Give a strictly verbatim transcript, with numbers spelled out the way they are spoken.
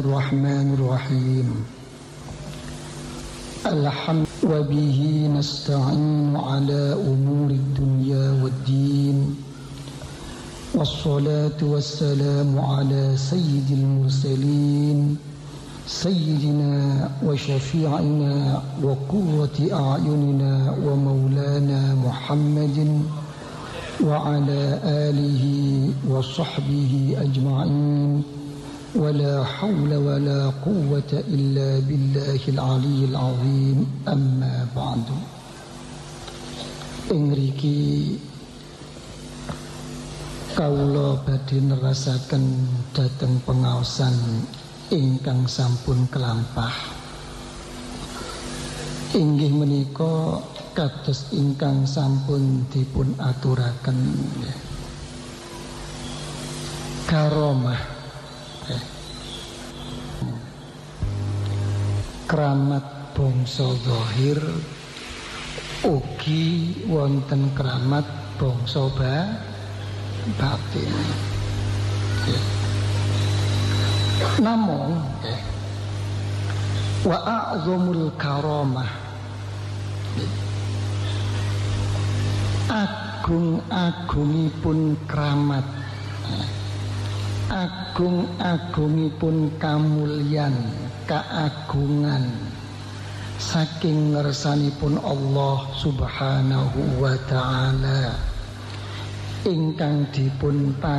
Bismillahirrahmanirrahim. Alhamdulillah wa bihi nasta'inu ala umuri dunya waddin. Wassalatu wassalamu ala sayyidil mursalin sayyidina wa syafi'ina wa qurrati a'yunina wa maulana Muhammadin wa ala alihi wa sahbihi ajma'in. ولا حول ولا قوة إلا بالله العلي العظيم أما بعد. Ingriki kaula badhe nerasaken dhateng pengaosan ingkang sampun kelampah. Inggih menika kados ingkang sampun dipun aturaken karomah, keramat bangsa zahir, ugi wonten keramat bangsa batin. Namung wa a'zamul karamah, agung-agungipun keramat, agung-agungipun kamulyan, keagungan saking ngersanipun Allah Subhanahu wa ta'ala ingkang dipun